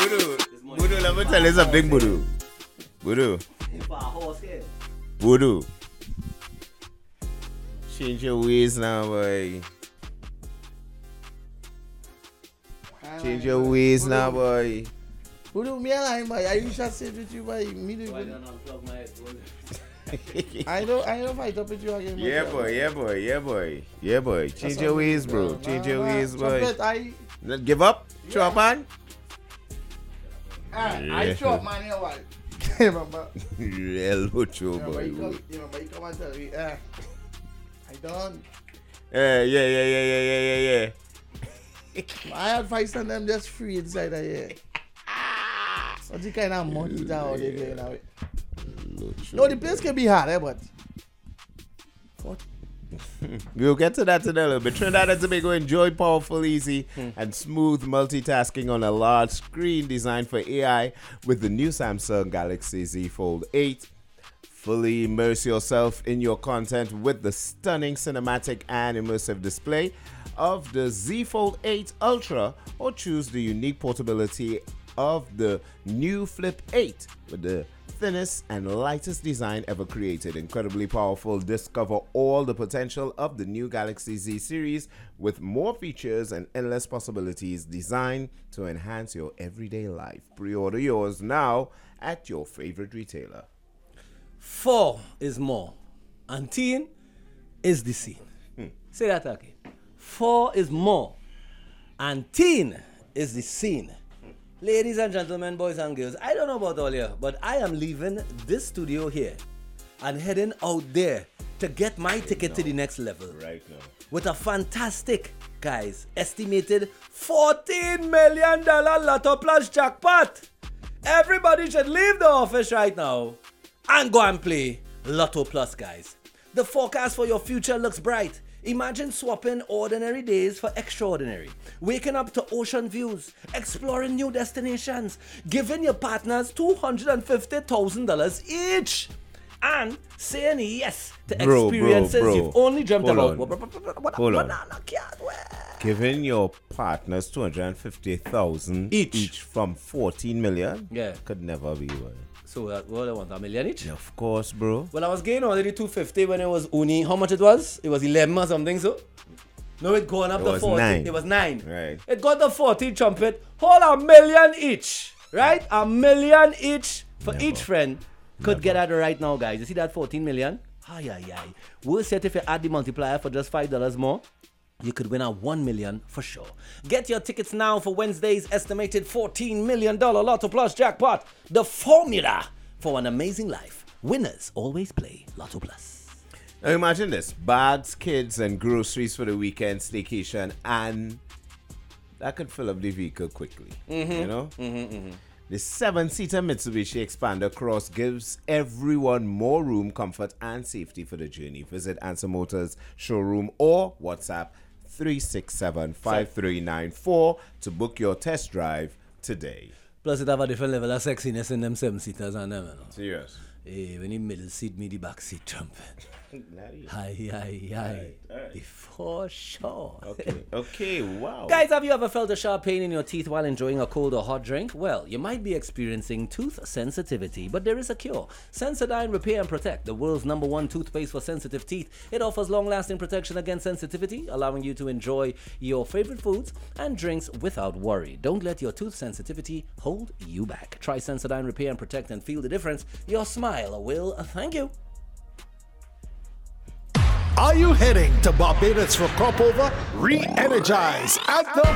Budu, let me tell you something, Budu. Budu. Change your ways now, boy. Change your ways now, boy. Budu, me and boy. I used to sit with you, boy. Me do. Why don't unplug my headphone? I don't fight up with you again. Yeah, boy. Change your ways, bro. Change your ways, boy. Not give up? Show up, man? I show up, man. Remember? Elbow show, boy. You come and tell me, I done. Yeah. My advice on them just free inside of here. What's the kind of money that they getting away? No, the place can be hard, but what? We'll get to that in a little bit. Trinidad and Tobago enjoy powerful, easy, and smooth multitasking on a large screen designed for AI with the new Samsung Galaxy Z Fold 8. Fully immerse yourself in your content with the stunning cinematic and immersive display of the Z Fold 8 Ultra, or choose the unique portability of the new Flip 8 with the thinnest and lightest design ever created. Incredibly powerful. Discover all the potential of the new Galaxy Z series with more features and endless possibilities designed to enhance your everyday life. Pre-order yours now at your favorite retailer. 4 is more, and teen is the scene. Say that again. 4 is more, and teen is the scene. Ladies and gentlemen, boys and girls, I don't know about all you, but I am leaving this studio here and heading out there to get my ticket to the next level. Right now. With a fantastic, guys, estimated $14 million Lotto Plus jackpot. Everybody should leave the office right now and go and play Lotto Plus, guys. The forecast for your future looks bright. Imagine swapping ordinary days for extraordinary, waking up to ocean views, exploring new destinations, giving your partners $250,000 each, and saying yes to experiences you've only dreamt about. Hold on. Giving your partners $250,000 each from 14 million? Yeah. Could never be one. So what I want, $1 million each? Of course, bro. Well, I was getting already $250 when it was only, how much it was? It was 11 or something, so? No, it going up to 40. 9. It was 9. Right. It got the 40 trumpet. Hold $1 million each, right? $1 million each for each friend. Could get at it right now, guys. You see that 14 million? Ay. Worse yet, if you add the multiplier for just $5 more, you could win a $1 million for sure. Get your tickets now for Wednesday's estimated $14 million Lotto Plus jackpot. The formula for an amazing life. Winners always play Lotto Plus. Now imagine this. Bags, kids, and groceries for the weekend staycation, and that could fill up the vehicle quickly. You know? The 7-seater Mitsubishi Xpander Cross gives everyone more room, comfort, and safety for the journey. Visit Answer Motors showroom or WhatsApp 367-5394 to book your test drive today. Plus, it have a different level of sexiness in them 7-seaters and them, you know. Serious? Hey, when the middle seat, me the back seat trumpet. Aye. For sure. Okay, wow. Guys, have you ever felt a sharp pain in your teeth while enjoying a cold or hot drink? Well, you might be experiencing tooth sensitivity, but there is a cure. Sensodyne Repair and Protect, the world's #1 toothpaste for sensitive teeth. It offers long-lasting protection against sensitivity, allowing you to enjoy your favorite foods and drinks without worry. Don't let your tooth sensitivity hold you back. Try Sensodyne Repair and Protect and feel the difference. Your smile will thank you. Are you heading to Barbados for Crop Over? Re-energize at the